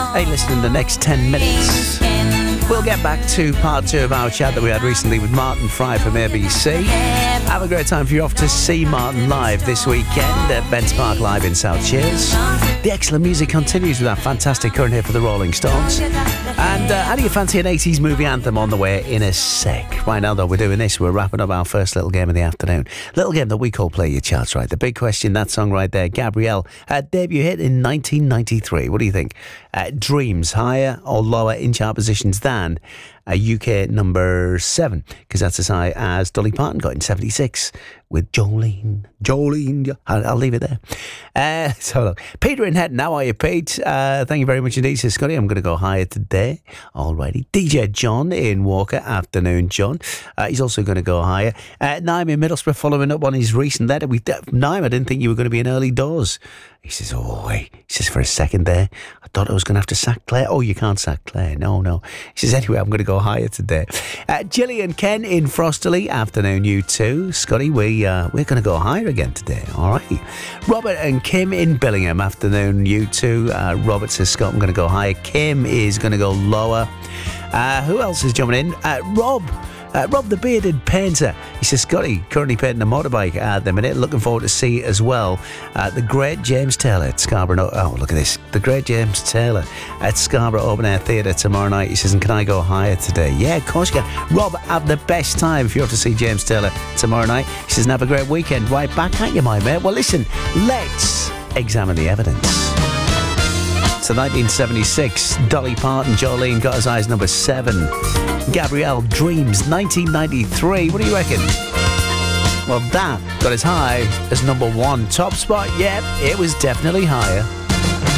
Hey, listen, in the next 10 minutes, we'll get back to part 2 of our chat that we had recently with Martin Fry from ABC. Have a great time if you're off to see Martin live this weekend at Bents Park Live in South Shields. The excellent music continues with that fantastic current hit for the Rolling Stones. And how do you fancy an 80s movie anthem on the way in a sec? Right now, though, we're doing this. We're wrapping up our first little game of the afternoon. Little game that we call Play Your Charts Right. The big question, that song right there, Gabrielle, debut hit in 1993. What do you think? Dreams, higher or lower in chart positions than UK number 7? Because that's as high as Dolly Parton got in 76 with Jolene. I'll leave it there. So look, Peter in Hetton, how are you, Pete? Thank you very much indeed, says Scotty. I'm going to go higher today. Alrighty. DJ John in Walker, afternoon, John. He's also going to go higher. Naim in Middlesbrough, following up on his recent letter. Naim, I didn't think you were going to be in early doors. He says, oh, wait. He says, for a second there, I thought I was going to have to sack Claire. Oh, you can't sack Claire. No. He says, anyway, I'm going to go higher today. Gillian Ken in Frosterley, afternoon, you too. Scotty, we're going to go higher again today. All right. Robert and Kim in Billingham, afternoon, you too. Robert says, Scott, I'm going to go higher. Kim is going to go lower. Who else is jumping in? Rob the Bearded Painter. He says, Scotty, currently painting a motorbike at the minute. Looking forward to see as well the great James Taylor at Scarborough. Oh, look at this. The great James Taylor at Scarborough Open Air Theatre tomorrow night. He says, and can I go higher today? Yeah, of course you can. Rob, have the best time if you're off to see James Taylor tomorrow night. He says, and have a great weekend. Right back at you, my mate. Well, listen, let's examine the evidence. So 1976, Dolly Parton, Jolene got as high as number 7. Gabrielle, Dreams, 1993. What do you reckon? Well, that got as high as number 1. Top spot, yep, it was definitely higher.